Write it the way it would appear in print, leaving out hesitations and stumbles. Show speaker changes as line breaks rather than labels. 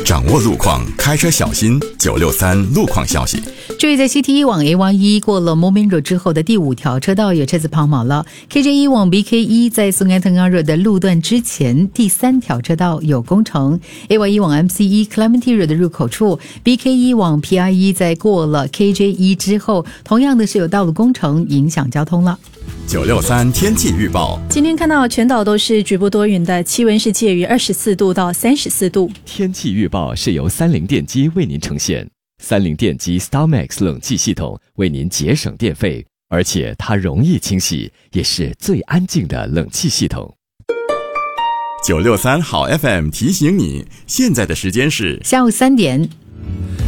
掌握路况，开车小心。963路况消息。
注意，在 CT1 往 A11 过了 Moulmein Road 之后的第5条车道有车子抛锚了。KJ1 往 BK1 在苏安特安 Road 的路段之前第3条车道有工程。AY1 往 MC1 Clementi Road 的入口处 BK1 往 PI1 在过了 KJ1 之后，同样的是有道路工程影响交通了。
963天气预报。
今天看到全岛都是局部多云的，气温是介于24度到34度。
天气预报是由三菱电机为您呈现。三菱电机 StarMax 冷气系统为您节省电费，而且它容易清洗，也是最安静的冷气系统。
963好 FM 提醒你，现在的时间是
下午3点。